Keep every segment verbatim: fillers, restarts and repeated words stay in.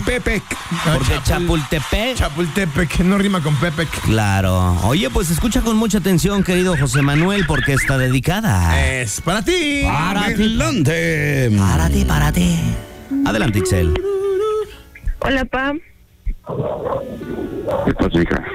Chapultepec. Porque Chapul- Chapultepec. Chapultepec, no rima con Pepec. Claro. Oye, pues escucha con mucha atención, querido José Manuel, porque está dedicada. Es para ti. Para ti. Adelante. Párate, párate. Adelante, Itzel. Hola, pa. ¿Qué pasa, hija?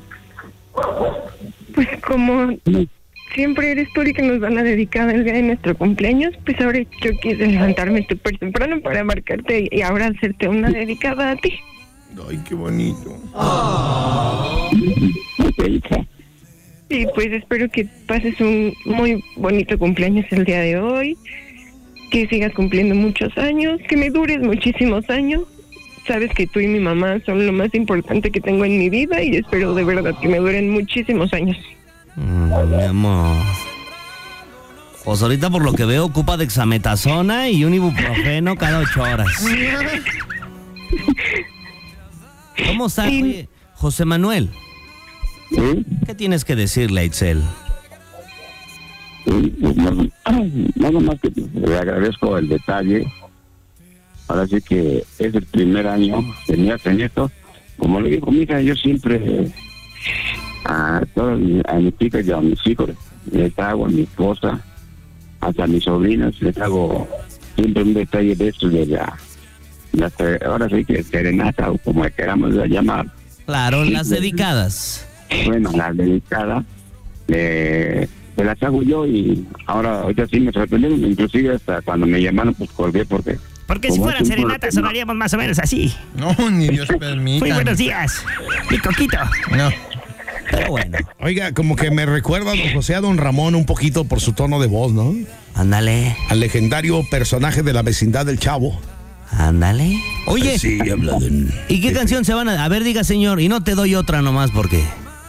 Pues como siempre eres tú el que nos van a dedicar el día de nuestro cumpleaños, pues ahora yo quise levantarme súper temprano para marcarte y ahora hacerte una dedicada a ti. Ay, qué bonito. ¿Qué, hija? Y pues espero que pases un muy bonito cumpleaños el día de hoy, que sigas cumpliendo muchos años, que me dures muchísimos años. Sabes que tú y mi mamá son lo más importante que tengo en mi vida y espero de verdad que me duren muchísimos años. Mm, mi amor. Pues ahorita por lo que veo ocupa dexametasona y un ibuprofeno cada ocho horas. ¿Cómo estás, Sí. oye, José Manuel? ¿Sí? ¿Qué tienes que decirle a Itzel? Sí, pues, nada, nada más que le agradezco el detalle. Ahora sí que es el primer año que me hacen esto. Como le digo, mija, yo siempre a todas mis- a mis hijas y a mis hijos les hago, a mi esposa, hasta a mis sobrinas les hago siempre un detalle de esto de la, la ahora sí que serenata o como queramos llamar. Claro, las dedicadas. Bueno, la dedicada eh, se las hago yo y ahora ahorita sí me sorprendieron, inclusive hasta cuando me llamaron pues colgué porque Porque si como fueran es un serenatas programa- sonaríamos más o menos así. No, ni Dios permita. Muy buenos días, mi coquito. No. Pero bueno, Oiga, como que me recuerda a don José, a don Ramón un poquito por su tono de voz, ¿no? ándale, Al legendario personaje de la vecindad del Chavo. ándale. Oye, Sí, habla de... ¿y qué canción se van a...? A ver, diga, señor, y no te doy otra nomás porque...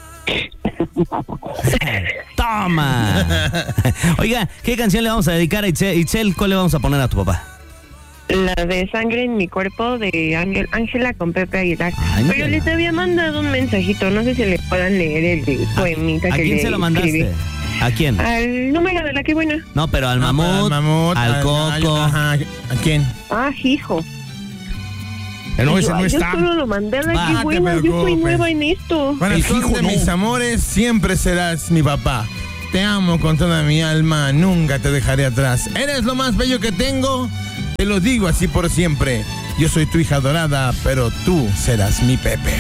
¡Toma! Oiga, ¿qué canción le vamos a dedicar a Itzel? Itzel, ¿cuál le vamos a poner a tu papá? La de Sangre en mi cuerpo de Ángel, Ángela con Pepe Aguilar. Ángela. Pero les había mandado un mensajito, no sé si le puedan leer el poemita ¿A que quién le se lo mandaste? escribí. ¿A quién? Al número de la que buena. No, pero al Al mamut, mamut, al coco. Ajá. ¿A quién? Ah, hijo. Eh, no, ese Yo- no yo está. solo lo mandé a la Va, que no te buena, yo soy preocupes. nueva en esto. Bueno, El son hijo de no. mis amores, siempre serás mi papá. Te amo con toda mi alma, nunca te dejaré atrás. Eres lo más bello que tengo, te lo digo así por siempre. Yo soy tu hija dorada, pero tú serás mi Pepe.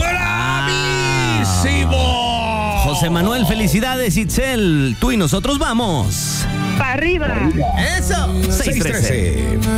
¡Bravísimo! José Manuel, felicidades, Itzel. Tú y nosotros vamos. ¡Para arriba! ¡Eso! seis trece.